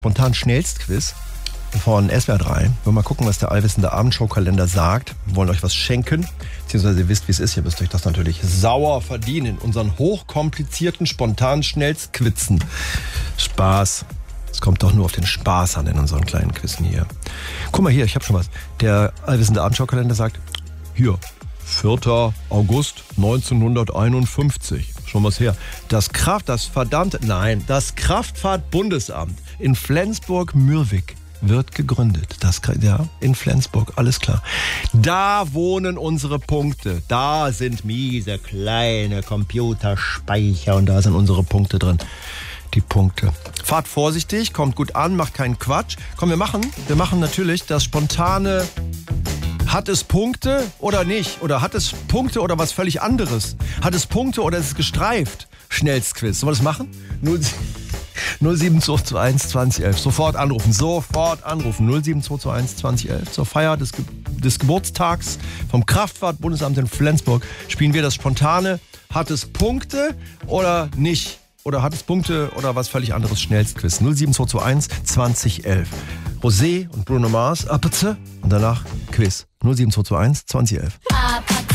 Spontan Schnellstquiz von SWR 3. Wir mal gucken, was der allwissende Abendshow-Kalender sagt. Wir wollen euch was schenken, beziehungsweise ihr wisst, wie es ist. Ihr müsst euch das natürlich sauer verdienen. Unseren hochkomplizierten, spontanen Schnellstquizen. Spaß. Es kommt doch nur auf den Spaß an in unseren kleinen Quizzen hier. Guck mal hier, ich habe schon was. Der allwissende Abendshow-Kalender sagt, hier, 4. August 1951. Schon was her. Das Kraftfahrtbundesamt in Flensburg-Mürwik wird gegründet. In Flensburg, alles klar. Da wohnen unsere Punkte. Da sind miese kleine Computerspeicher und da sind unsere Punkte drin. Die Punkte. Fahrt vorsichtig, kommt gut an, macht keinen Quatsch. Komm, wir machen natürlich das spontane hat es Punkte oder nicht? Oder hat es Punkte oder was völlig anderes? Hat es Punkte oder ist es gestreift? Schnellstquiz. Sollen wir das machen? 07221 2011. Sofort anrufen. 07221 2011. Zur Feier des Geburtstags vom Kraftfahrtbundesamt in Flensburg spielen wir das spontane. Hat es Punkte oder nicht? Oder hat es Punkte oder was völlig anderes? Schnellstquiz. 07221 2011. Rosé und Bruno Mars, Apetze und danach Quiz. 07221 2011.